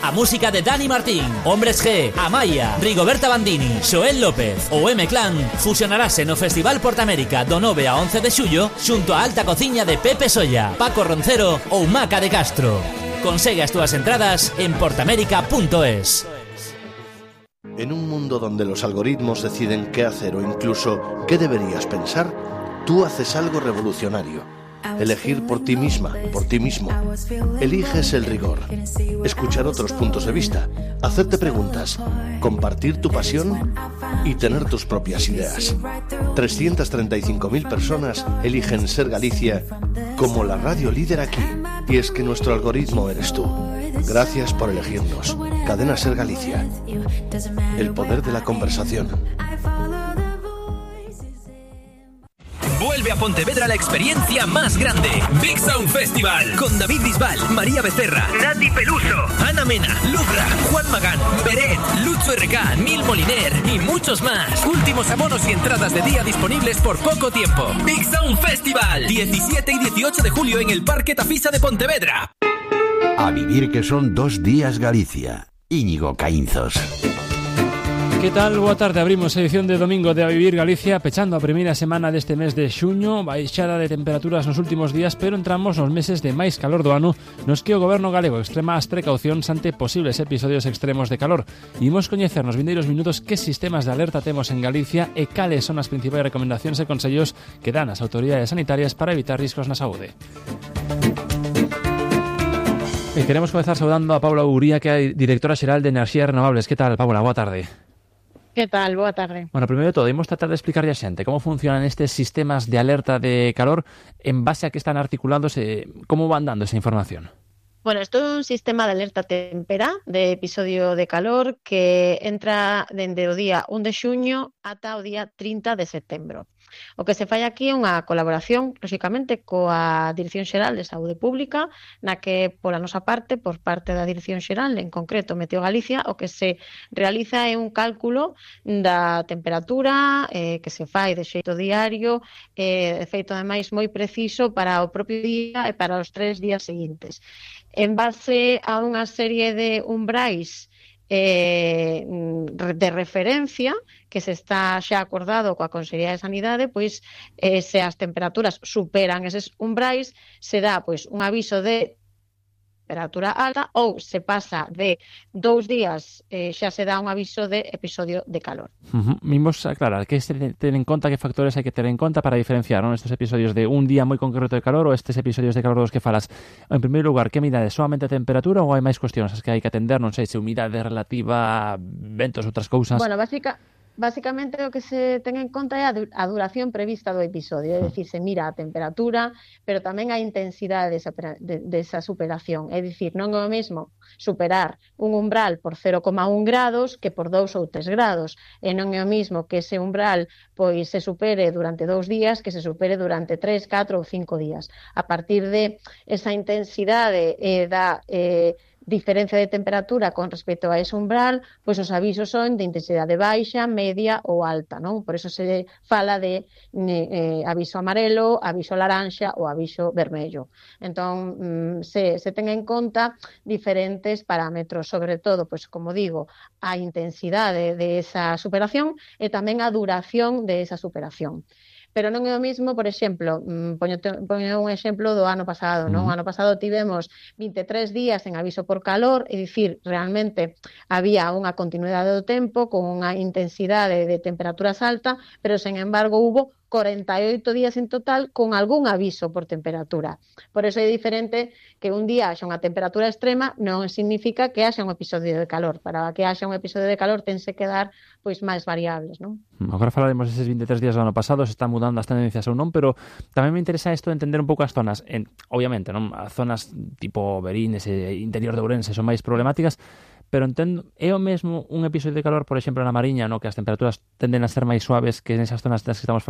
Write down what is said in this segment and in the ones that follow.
A música de Dani Martín, Hombres G, Amaya, Rigoberta Bandini, Xoel López ou M-Clan fusionarase no Festival Portamérica do 9 a 11 de xullo xunto a alta cociña de Pepe Solla, Paco Roncero ou Maca de Castro. Consegue as túas entradas en portamérica.es. En un mundo donde los algoritmos deciden qué hacer o incluso qué deberías pensar, tú haces algo revolucionario. Elegir por ti misma, por ti mismo. Eliges el rigor. Escuchar otros puntos de vista. Hacerte preguntas. Compartir tu pasión y tener tus propias ideas. 335.000 personas eligen Ser Galicia como la radio líder aquí. Y es que nuestro algoritmo eres tú. Gracias por elegirnos. Cadena Ser Galicia. El poder de la conversación. Vuelve a Pontevedra la experiencia más grande. Big Sound Festival. Con David Bisbal, María Becerra, Nati Peluso, Ana Mena, Lucra, Juan Magán, Beret, Lucho RK, Nil Moliner y muchos más. Últimos abonos y entradas de día disponibles por poco tiempo. Big Sound Festival. 17 y 18 de julio en el Parque Tafisa de Pontevedra. A vivir que son 2 días Galicia. Íñigo Caínzos. Que tal? Boa tarde, abrimos a edición de domingo de A Vivir Galicia, pechando a primeira semana deste mes de xuño, baixada de temperaturas nos últimos días, pero entramos nos meses de máis calor do ano, nos que o goberno galego extrema as precaucións ante posibles episodios extremos de calor. Imos coñecer nos vindeiros minutos que sistemas de alerta temos en Galicia e cales son as principais recomendacións e consellos que dan as autoridades sanitarias para evitar riscos na saúde. E queremos comezar saudando a Paula Uría, que é directora xeral de Enerxías Renovables. Que tal, Paula? Boa tarde. Que tal? Boa tarde. Bueno, primeiro de todo, imos tratar de explicarlle a xente como funcionan estes sistemas de alerta de calor en base a que están articulados e como van dando esa información. Bueno, isto é un sistema de alerta témpera de episodio de calor que entra dende o día 1 de xuño ata o día 30 de setembro. O que se fai aquí é unha colaboración, lóxicamente, coa Dirección Xeral de Saúde Pública, na que, pola nosa parte, por parte da Dirección Xeral, en concreto Meteo Galicia, o que se realiza é un cálculo da temperatura que se fai de xeito diario, de feito, ademais, moi preciso para o propio día e para os 3 días seguintes. En base a unha serie de umbrais de referencia que se está xa acordado coa Consellería de Sanidade, pois se as temperaturas superan eses umbrais, se dá pois un aviso de temperatura alta ou se pasa de 2 días xa se dá un aviso de episodio de calor. Vimos aclarar que se ten en conta, que factores hai que ter en conta para diferenciar, non, estes episodios de un día moi concreto de calor ou estes episodios de calor dos que falas. En primeiro lugar, que medade? Solamente a temperatura ou hai máis cuestións as que hai que atender? Non sei, se humidade relativa, ventos, outras cousas. Bueno, Básicamente o que se ten en conta é a duración prevista do episodio, é dicir, se mira a temperatura, pero tamén a intensidade desa superación. É dicir, non é o mesmo superar un umbral por 0,1 grados que por 2 ou 3 grados. E non é o mesmo que ese umbral pois se supere durante 2 días que se supere durante 3, 4 ou 5 días. A partir de esa intensidade da diferencia de temperatura con respecto a ese umbral, pois os avisos son de intensidade baixa, media ou alta, non? Por eso se fala de aviso amarelo, aviso laranxa ou aviso vermello. Entón, se ten en conta diferentes parámetros, sobre todo, pois como digo, a intensidade de esa superación e tamén a duración de esa superación. Pero non é o mismo, por exemplo, poño un exemplo do ano pasado, non? O ano pasado tivemos 23 días en aviso por calor, é dicir, realmente había unha continuidade do tempo con unha intensidade de temperaturas alta, pero, sen embargo, hubo 48 días en total con algún aviso por temperatura. Por eso é diferente que un día haxa unha temperatura extrema, non significa que haxa un episodio de calor. Para que haxa un episodio de calor tense que dar pois máis variables, non? Agora falaremos deses 23 días do ano pasado, se están mudando as tendencias ou non, pero tamén me interesa isto de entender un pouco as zonas. Obviamente, non, as zonas tipo Berines e interior de Ourense son máis problemáticas, pero entendo, é o mesmo un episodio de calor, por exemplo, na Mariña, no, que as temperaturas tenden a ser máis suaves que nesas zonas das que estamos falando de Berín, que, por exemplo, estar 2-3 días a 30-35 graus é máis habitual?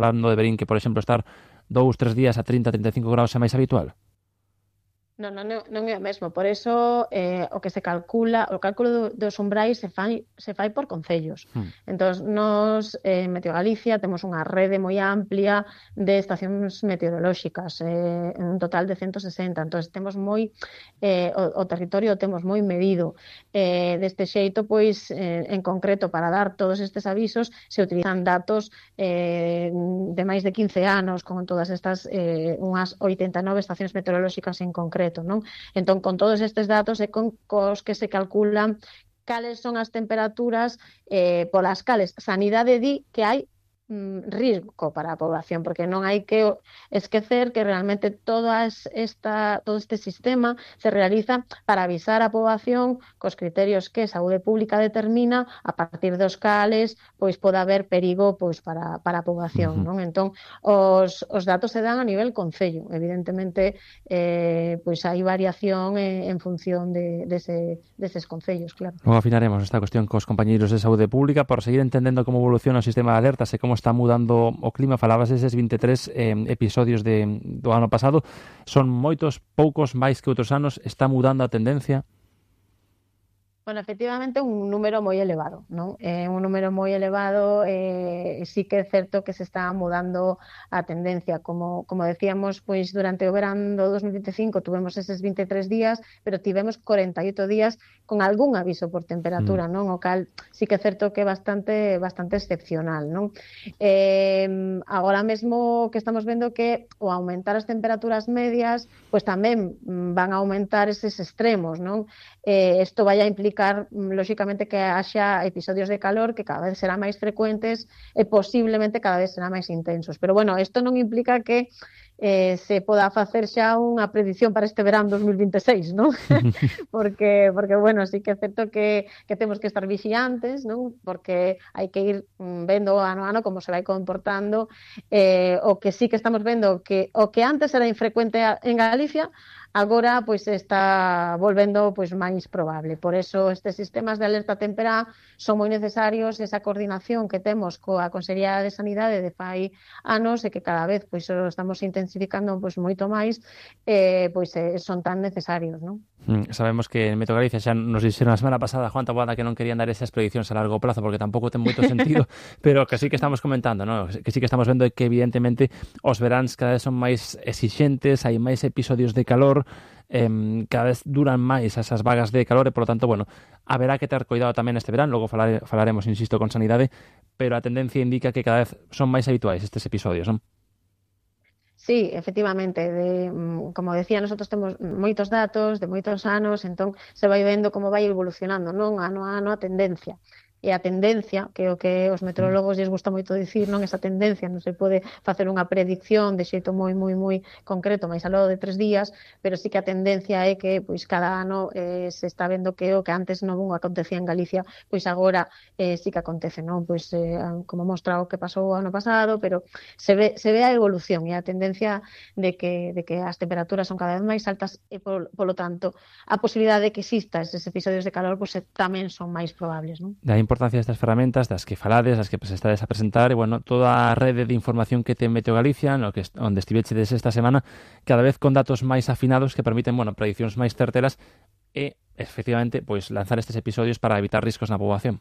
100%. 100%. O sea, o que se ten en conta é a duración prevista do episodio. É dicir, non é o mesmo superar un umbral por 0,1 grados que superar un umbral por 2 ou 3 grados. E non é o mesmo que ese umbral pois se supere durante 2 días que se supere durante 3, 4 ou 5 días. A partir de esa intensidade da temperatura que se dá un aviso de episodio de calor. Non é o mesmo, por eso o que se calcula, o cálculo dos umbrais se fai por concellos. Entón, nós en Meteo Galicia temos unha rede moi amplia de estacións meteorolóxicas, un total de 160, entón temos moi o territorio temos moi medido. Deste xeito, pois, en concreto, para dar todos estes avisos, se utilizan datos de máis de 15 anos, con todas estas unhas 89 estacións meteorolóxicas en concreto. Non? Entón, con todos estes datos e con cos que se calculan cales son as temperaturas polas cales Sanidade di que hai risco para a población, porque non hai que esquecer que realmente todo este sistema se realiza para avisar a poboación cos criterios que a saúde pública determina, a partir dos cales pois pode haber perigo pois para a poboación, non? Entón, os datos se dan a nivel concello, evidentemente pois hai variación en función deses concellos, claro. Logo afinaremos esta cuestión cos compañeiros de saúde pública por seguir entendendo como evoluciona o sistema de alertas e como está mudando o clima. Falabas deses 23 episodios do ano pasado. Son moitos, poucos, máis que outros anos. Está mudando a tendencia? Bueno, efectivamente, un número moi elevado, non? Un número moi elevado, sí que é certo que se está mudando a tendencia. Como decíamos, pois durante o verán do 2025 tuvemos eses 23 días, pero tivemos 48 días con algún aviso por temperatura, non? O cal sí que é certo que é bastante excepcional, non? Agora mesmo que estamos vendo que ao aumentar as temperaturas medias, pois tamén van a aumentar eses extremos, non? Isto vai a implicar lóxicamente que haxa episodios de calor que cada vez serán máis frecuentes e posiblemente cada vez serán máis intensos. Pero bueno, isto non implica que se poda facer xa unha predición para este verán 2026, non? porque bueno, sí que é certo que temos que estar vixiantes, non? Porque hai que ir vendo ano a ano como se vai comportando. O que sí que estamos vendo que o que antes era infrecuente en Galicia agora pois está volvendo pois máis probable. Por eso estes sistemas de alerta temperá son moi necesarios, esa coordinación que temos coa Consellería de Sanidade de fai anos e que cada vez pois estamos intensificando pois moito máis, pois son tan necesarios, non? Sabemos que en Meteo Galicia xa nos dixeron a semana pasada, Juan Taboada, que non querían dar esas prediccións a largo plazo porque tampouco ten moito sentido, pero que sí que estamos comentando, ¿no? Que sí que estamos vendo que evidentemente os veráns cada vez son máis exixentes, hai máis episodios de calor, cada vez duran máis esas vagas de calor e, por lo tanto, bueno, haberá que ter cuidado tamén este verán, logo falaremos, insisto, con Sanidade, pero a tendencia indica que cada vez son máis habituais estes episodios, non? Sí, efectivamente, como decía, nosotros temos moitos datos de moitos anos, entón se vai vendo como vai evolucionando, non? Ano a ano a tendencia. E a tendencia, que é o que os meteorólogos lles gusta moito dicir, non? Esa tendencia non se pode facer unha predicción de xeito moi concreto, máis aló de 3 días, pero sí que a tendencia é que pois cada ano se está vendo que o que antes non acontecía en Galicia, pois agora sí que acontece, non? Pois como mostra o que pasou o ano pasado, pero se ve a evolución e a tendencia de que as temperaturas son cada vez máis altas e polo tanto a posibilidade de que exista eses episodios de calor pois tamén son máis probables, non? Da importancia destas ferramentas das que falades, das que estades a presentar e, bueno, toda a rede de información que ten Meteo Galicia, no que onde estivechedes esta semana, cada vez con datos máis afinados que permiten, bueno, prediccións máis certeras e, efectivamente, pois lanzar estes episodios para evitar riscos na poboación.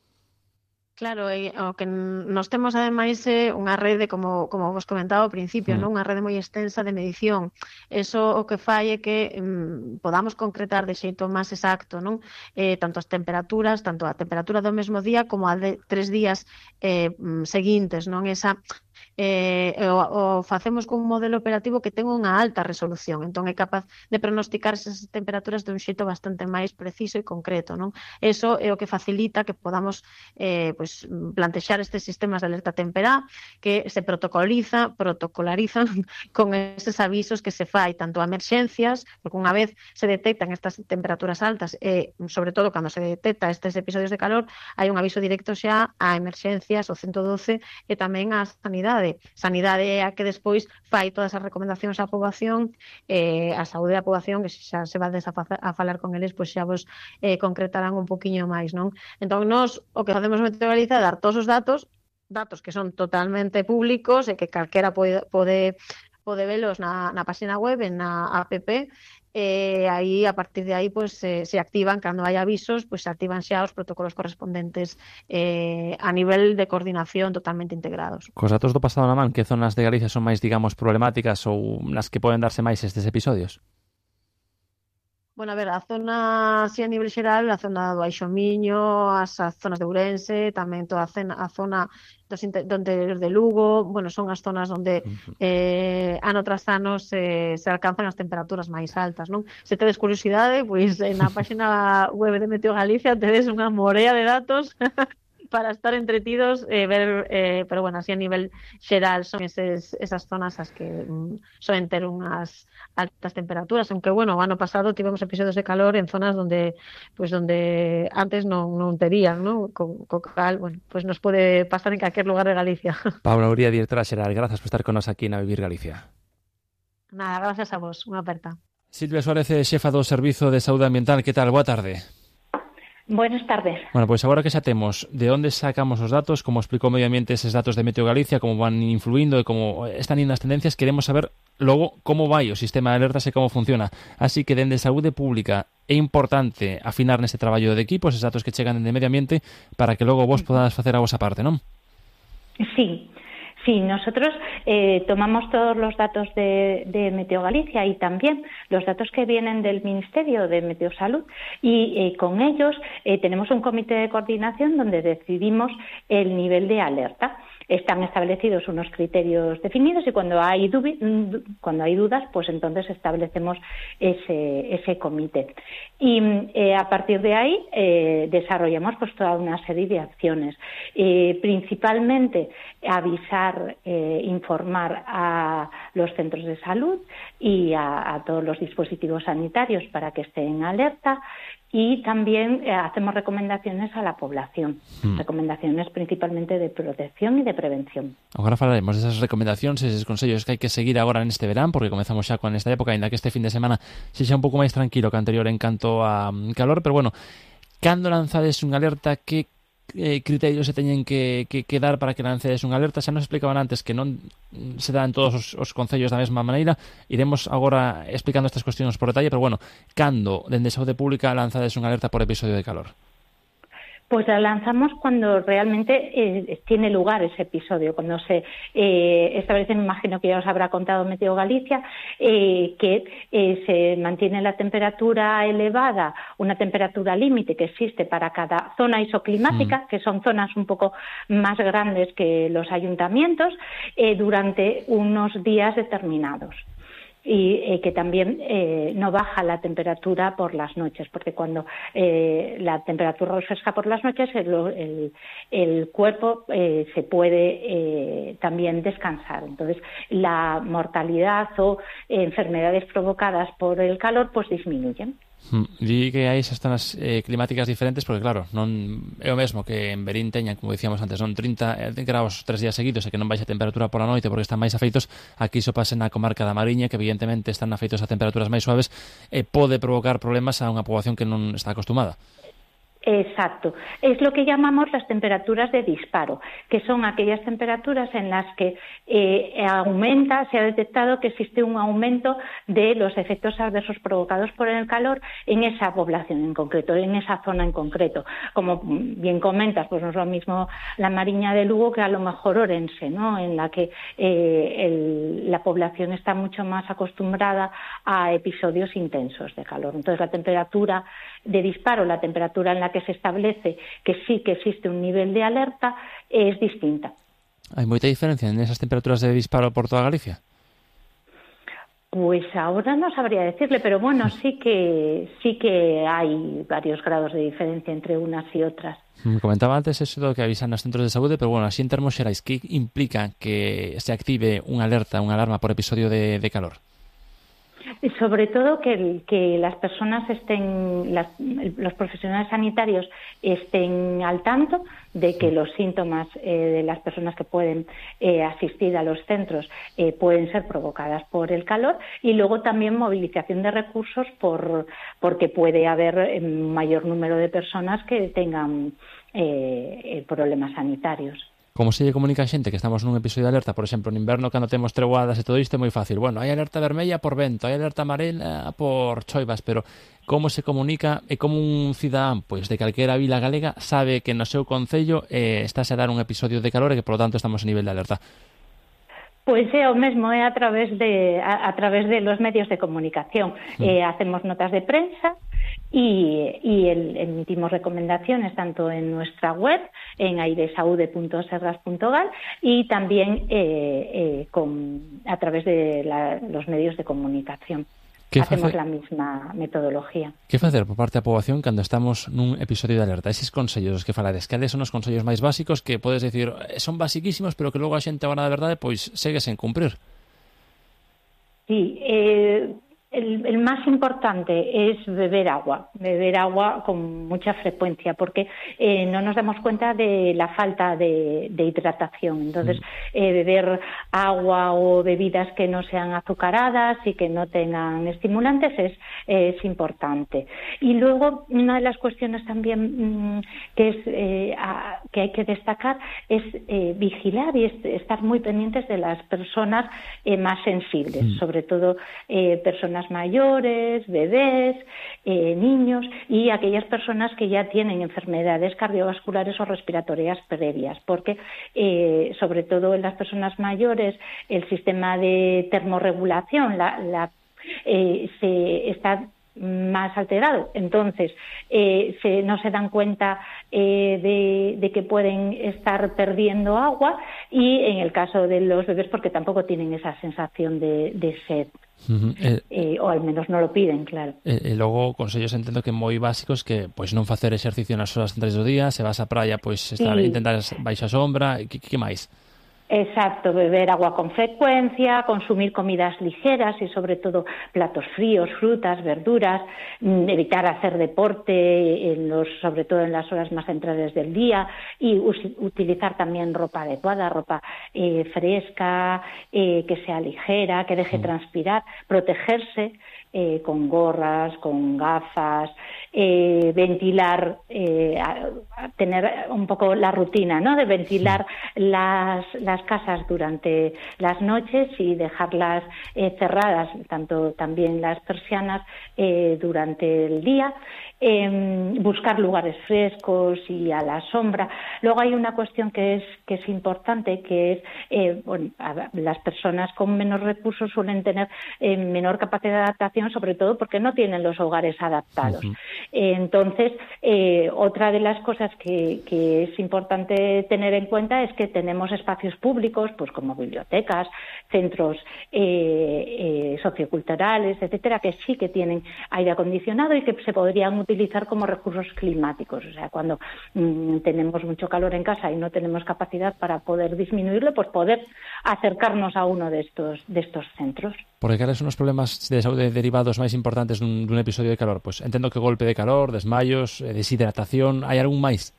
Claro, o que nos temos ademais unha rede, como vos comentaba ao principio, non? Unha rede moi extensa de medición. Eso o que fai é que podamos concretar de xeito máis exacto, non? Tanto as temperaturas, tanto a temperatura do mesmo día como a de 3 días seguintes, non? Esa o facemos con un modelo operativo que ten unha alta resolución, entón é capaz de pronosticar esas temperaturas de un xeito bastante máis preciso e concreto, non? Eso é o que facilita que podamos pois plantexar estes sistemas de alerta temperá que se protocolarizan con eses avisos que se fai tanto a emerxencias, porque unha vez se detectan estas temperaturas altas e sobre todo cando se detecta estes episodios de calor, hai un aviso directo xa a emerxencias, o 112 e tamén a Sanidade. Sanidade é a que despois fai todas as recomendacións á poboación, a saúde da poboación, que xa se vades a falar con eles, pois xa vos concretarán un poquinho máis, non? Entón, nós o que facemos en Meteo Galicia é dar todos os datos que son totalmente públicos e que calquera pode pode velos na página web, na app, aí a partir de aí pues se activan cando hai avisos, pues se activan xa os protocolos correspondentes a nivel de coordinación totalmente integrados. Cos datos do pasado na man, que zonas de Galicia son máis, digamos, problemáticas ou nas que poden darse máis estes episodios? Bueno, a ver, a zona, así a nivel xeral, a zona do Baixo Miño, as zonas de Ourense, tamén toda a zona do interior de Lugo, bueno, son as zonas onde ano tras ano se alcanzan as temperaturas máis altas, non? Se tedes curiosidade, pois na página web de Meteo Galicia tedes unha morea de datos para estar entretidos, ver, pero bueno, así a nivel xeral son esas zonas as que soen ter unhas altas temperaturas, aunque bueno, o ano pasado tivemos episodios de calor en zonas donde antes non terían, ¿no? Co cal, bueno, pues nos pode pasar en calquer lugar de Galicia. Paula Uría, directora xeral, grazas por estar con nos aquí na Vivir Galicia. Nada, gracias a vos, unha aperta. Silvia Suárez, xefa do Servizo de Saúde Ambiental, que tal? Boa tarde. Buenas tardes. Bueno, pois agora que xa temos de onde sacamos os datos, como explicou o Medio Ambiente eses datos de Meteo Galicia, como van influindo e como están indo as tendencias, queremos saber logo como vai o sistema de alertas e como funciona. Así que dende Saúde Pública é importante afinar neste traballo de equipo, eses datos que chegan dende Medio Ambiente, para que logo vos podades facer a vosa parte, non? Sí, nosotros tomamos todos los datos de Meteo Galicia y también los datos que vienen del Ministerio de Meteosalud y con ellos tenemos un comité de coordinación donde decidimos el nivel de alerta. Están establecidos unos criterios definidos y cuando hay dudas, pues entonces establecemos ese comité. Y a partir de ahí desarrollamos pues toda una serie de acciones. Principalmente avisar, informar a los centros de salud y a todos los dispositivos sanitarios para que estén en alerta. Y también hacemos recomendaciones a la población, recomendaciones principalmente de protección y de prevención. Agora falaremos desas recomendacións e eses consellos que hai que seguir agora neste verán, porque comezamos xa con esta época, ainda que este fin de semana sexa un pouco máis tranquilo que anterior en canto a calor, pero bueno, cando lanzades unha alerta, que criterios se teñen que dar para que lancedes unha alerta? Xa nos explicaban antes que non se dan todos os concellos da mesma maneira. Iremos agora explicando estas cuestións por detalle, pero bueno, cando dende Saúde Pública lanzades unha alerta por episodio de calor? Pues la lanzamos cuando realmente tiene lugar ese episodio, cuando se establece, me imagino que ya os habrá contado Meteo Galicia, que se mantiene la temperatura elevada, una temperatura límite que existe para cada zona isoclimática, que son zonas un poco más grandes que los ayuntamientos, durante unos días determinados. Y que también no baja la temperatura por las noches, porque cuando la temperatura refresca por las noches, el cuerpo se puede también descansar. Entonces, la mortalidad o enfermedades provocadas por el calor pues disminuyen. Di que hai esas zonas climáticas diferentes porque claro, non é o mesmo que en Berín teñan, como dicíamos antes, non 30 graus 3 días seguidos e que non baixa a temperatura por a noite porque están máis afeitos. Aquí iso pasa na comarca da Mariña, que evidentemente están afeitos a temperaturas máis suaves e pode provocar problemas a unha poboación que non está acostumada. Exacto. Es lo que llamamos las temperaturas de disparo, que son aquellas temperaturas en las que se ha detectado que existe un aumento de los efectos adversos provocados por el calor en esa población en concreto, en esa zona en concreto. Como bien comentas, pues no es lo mismo la Mariña de Lugo que a lo mejor Orense, ¿no? En la que la población está mucho más acostumbrada a episodios intensos de calor. Entonces, la temperatura de disparo, la temperatura en la que se establece que sí que existe un nivel de alerta, es distinta. ¿Hay moita diferencia en esas temperaturas de disparo por toda Galicia? Pues ahora no sabría decirle, pero bueno, sí que hay varios grados de diferencia entre unas y otras. Comentaba antes eso do que avisan nos centros de saúde, pero bueno, así en termos xerais, que implica que se active unha alerta, unha alarma por episodio de calor? Sobre todo que las personas los profesionales sanitarios estén al tanto de que los síntomas de las personas que pueden asistir a los centros pueden ser provocadas por el calor, y luego también movilización de recursos porque puede haber mayor número de personas que tengan problemas sanitarios. Como se lle comunica a xente que estamos nun episodio de alerta, por exemplo, no inverno cando temos treguadas e todo isto é moi fácil. Bueno, hai alerta vermella por vento, hai alerta amarela por choivas, pero como se comunica e como un cidadán pois de calquera vila galega sabe que no seu concello estáse a dar un episodio de calor e que, por lo tanto, estamos a nivel de alerta? Pois é o mesmo, é a través de los medios de comunicación. Hacemos notas de prensa y emitimos recomendaciones tanto en nuestra web, en airesaude.sergas.gal, y también a través de los medios de comunicación. Hacemos la misma metodología. Que facer por parte da poboación cando estamos nun episodio de alerta? Eses consellos que falades, cales son os consellos máis básicos que podes dicir son basiquísimos, pero que logo a xente, agora da verdade, pois segue sen cumprir? Sí, el más importante es beber agua con mucha frecuencia, porque no nos damos cuenta de la falta de hidratación. Entonces, beber agua o bebidas que no sean azucaradas y que no tengan estimulantes es importante. Y luego, una de las cuestiones también que hay que destacar es vigilar y estar muy pendientes de las personas más sensibles, sobre todo personas mayores, bebés, niños y aquellas personas que ya tienen enfermedades cardiovasculares o respiratorias previas, porque sobre todo en las personas mayores el sistema de termorregulación se está más alterado, entonces no se dan cuenta de que pueden estar perdiendo agua, y en el caso de los bebés porque tampoco tienen esa sensación de sed. O al menos non lo piden, claro. Logo, consellos entendo que moi básicos, que pois non facer exercicio nas horas centrais do día, se vas á praia, pois intentar baixo a sombra, que máis? Exacto, beber agua con frecuencia, consumir comidas ligeras y sobre todo platos fríos, frutas, verduras, evitar hacer deporte, sobre todo en las horas más centrales del día, y utilizar también ropa adecuada, ropa fresca, que sea ligera, que deje transpirar, protegerse con gorras, con gafas, ventilar, tener un poco la rutina, ¿no?, de ventilar las casas durante las noches y dejarlas cerradas, tanto también las persianas durante el día, buscar lugares frescos y a la sombra. Luego hay una cuestión que es importante, que es las personas con menos recursos suelen tener menor capacidad de adaptación, sobre todo porque no tienen los hogares adaptados. Entonces, otra de las cosas que es importante tener en cuenta es que tenemos espacios públicos, pues como bibliotecas, centros socioculturales, etcétera, que sí que tienen aire acondicionado y que se podrían utilizar como recursos climáticos. O sea, cuando tenemos mucho calor en casa y no tenemos capacidad para poder disminuirlo, pues poder acercarnos a uno de estos centros. Porque cales son os problemas de saúde derivados máis importantes dun episodio de calor? Pois entendo que golpe de calor, desmayos, deshidratación, hai algún máis?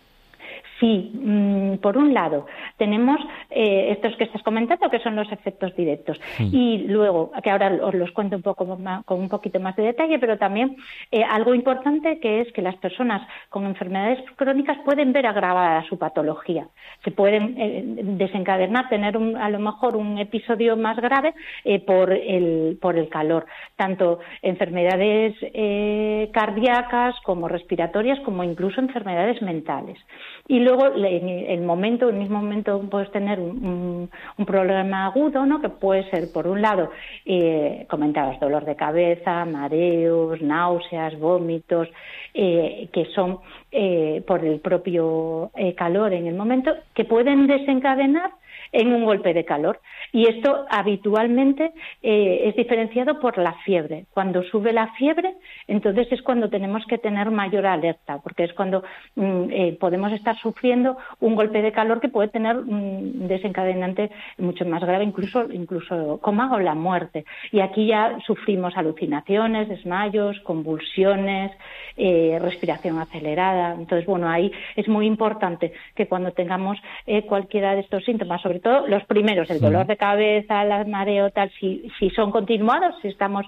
Sí, por un lado tenemos estos que estás comentando, que son los efectos directos, y luego, que ahora os los cuento un poco más, con un poquito más de detalle, pero también algo importante, que es que las personas con enfermedades crónicas pueden ver agravada su patología, se pueden desencadenar, tener a lo mejor un episodio más grave por el calor, tanto enfermedades cardíacas como respiratorias, como incluso enfermedades mentales. Y luego, en el mismo momento puedes tener un problema agudo, ¿no?, que puede ser, por un lado, comentabas, dolor de cabeza, mareos, náuseas, vómitos, que son por el propio calor en el momento, que pueden desencadenar en un golpe de calor. Y esto habitualmente es diferenciado por la fiebre. Cuando sube la fiebre, entonces es cuando tenemos que tener mayor alerta, porque es cuando podemos estar sufriendo un golpe de calor que puede tener un desencadenante mucho más grave, incluso coma o la muerte. Y aquí ya sufrimos alucinaciones, desmayos, convulsiones, respiración acelerada. Entonces, bueno, ahí es muy importante que cuando tengamos cualquiera de estos síntomas, sobre todo los primeros, el dolor de cabeza, el mareo, tal, si son continuados, si estamos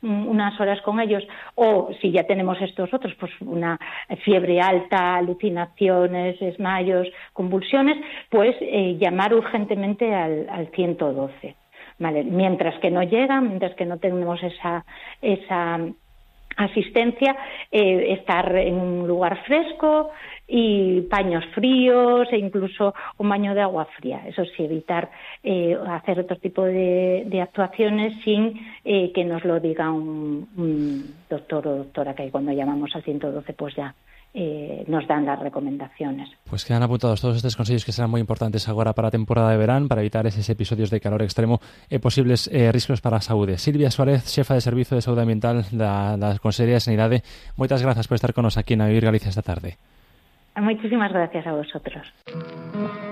unas horas con ellos, o si ya tenemos estos otros, pues una fiebre alta, alucinaciones, desmayos, convulsiones, pues llamar urgentemente al 112. Vale, mientras que no llegan, mientras que no tenemos esa asistencia, estar en un lugar fresco y paños fríos e incluso un baño de agua fría. Eso sí, evitar hacer otro tipo de actuaciones sin que nos lo diga un doctor o doctora, que cuando llamamos al 112 pues ya nos dan las recomendaciones. Pues quedan apuntados todos estos consejos que serán muy importantes ahora para a temporada de verán, para evitar esos episodios de calor extremo e posibles riscos para a saúde. Silvia Suárez, xefa de Servizo de Saúde Ambiental da Consellería de Sanidade, moitas grazas por estar con nos aquí na Vivir Galicia esta tarde. Muchísimas gracias a vosotros.